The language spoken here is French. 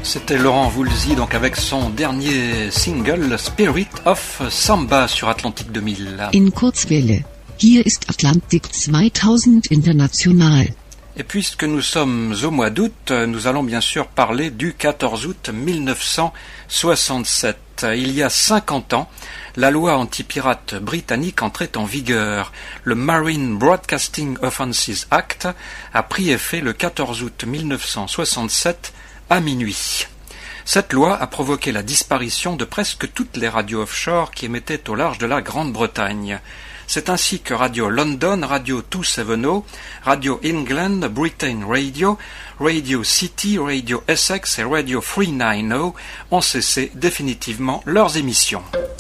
C'était Laurent Voulzy, donc avec son dernier single Spirit of Samba sur Atlantique 2000. In Kurzwelle. Hier ist Atlantik 2000 international. Et puisque nous sommes au mois d'août, nous allons bien sûr parler du 14 août 1967. Il y a 50 ans, la loi anti-pirate britannique entrait en vigueur. Le Marine Broadcasting Offences Act a pris effet le 14 août 1967 à minuit. Cette loi a provoqué la disparition de presque toutes les radios offshore qui émettaient au large de la Grande-Bretagne. C'est ainsi que Radio London, Radio 270, Radio England, Britain Radio, Radio City, Radio Essex et Radio 390 ont cessé définitivement leurs émissions.